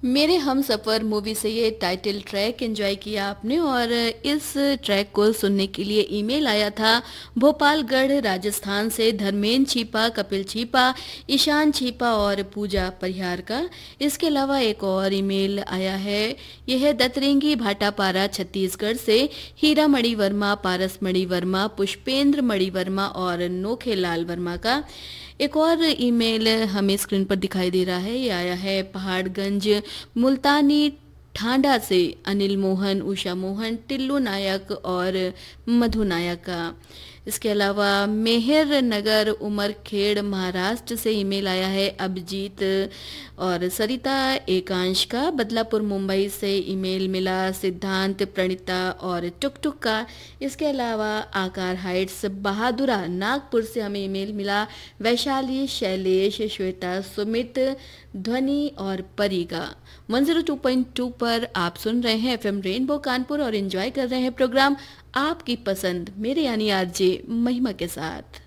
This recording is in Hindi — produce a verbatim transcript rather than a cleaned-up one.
मेरे हमसफ़र मूवी से ये टाइटल ट्रैक एंजॉय किया आपने और इस ट्रैक को सुनने के लिए ईमेल आया था भोपालगढ़ राजस्थान से धर्मेंद्र छीपा, कपिल छीपा, ईशान छीपा और पूजा परिहार का। इसके अलावा एक और ईमेल आया है, यह है दतरेंगी भाटापारा छत्तीसगढ़ से हीरा मणि वर्मा, पारस मणि वर्मा, पुष्पेंद्र मणि वर्मा और नोखेलाल वर्मा का। एक और ईमेल हमें स्क्रीन पर दिखाई दे रहा है, ये आया है पहाड़गंज मुल्तानी ठांडा से अनिल मोहन, उषा मोहन, टिल्लू नायक और मधु नायक का। इसके अलावा मेहर नगर उमरखेड़ महाराष्ट्र से ईमेल आया है अभिजीत और सरिता एकांश का। बदलापुर मुंबई से ईमेल मिला सिद्धांत, प्रणीता और टुक टुक का। इसके अलावा आकार हाइट्स बहादुरा नागपुर से हमें ईमेल मिला वैशाली, शैलेश, श्वेता, सुमित, ध्वनि और परी का। One zero two point two पर आप सुन रहे हैं एफएम रेनबो कानपुर और एंजॉय कर रहे हैं प्रोग्राम आपकी पसंद मेरे यानी आरजे महिमा के साथ।